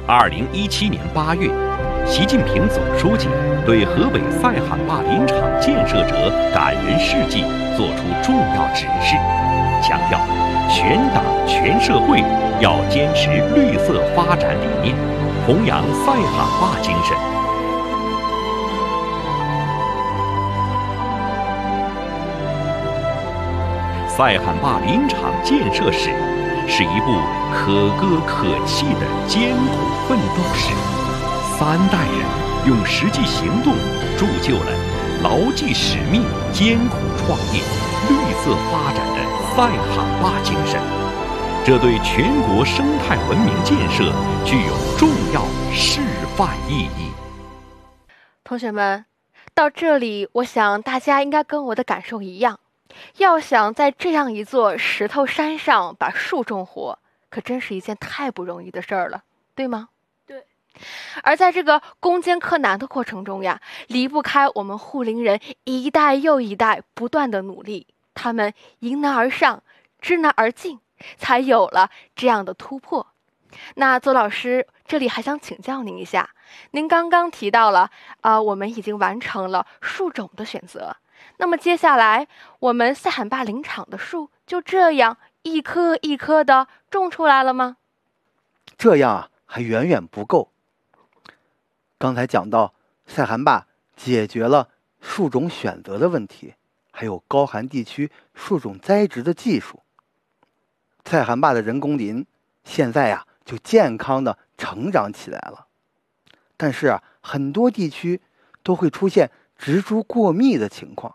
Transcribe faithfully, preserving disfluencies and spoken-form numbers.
二零一七年八月，习近平总书记对河北赛罕坝林场建设者感人事迹作出重要指示，强调全党全社会要坚持绿色发展理念，弘扬赛罕坝精神。赛罕坝林场建设史是一部可歌可泣的艰苦奋斗史，三代人用实际行动铸就了牢记使命、艰苦创业、绿色发展的赛罕坝精神，这对全国生态文明建设具有重要示范意义。 同学们，到这里，我想大家应该跟我的感受一样。要想在这样一座石头山上把树种活，可真是一件太不容易的事儿了，对吗？ 对。 而在这个攻坚克难的过程中呀，离不开我们护林人一代又一代不断的努力，他们迎难而上，知难而进，才有了这样的突破。那邹老师，这里还想请教您一下，您刚刚提到了啊、呃，我们已经完成了树种的选择。那么接下来，我们赛罕坝林场的树就这样一棵一棵的种出来了吗？ 这样啊，还远远不够。刚才讲到，赛罕坝解决了树种选择的问题，还有高寒地区树种栽植的技术。赛罕坝的人工林现在呀、啊，就健康的成长起来了。但是啊，很多地区都会出现植株过密的情况。